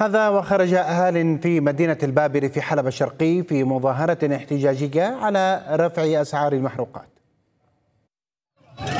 هذا وخرج أهال في مدينة البابر في حلب الشرقي في مظاهرة احتجاجية على رفع أسعار المحروقات.